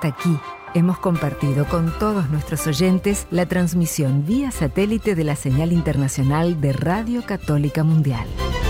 hasta aquí. Hemos compartido con todos nuestros oyentes la transmisión vía satélite de la señal internacional de Radio Católica Mundial.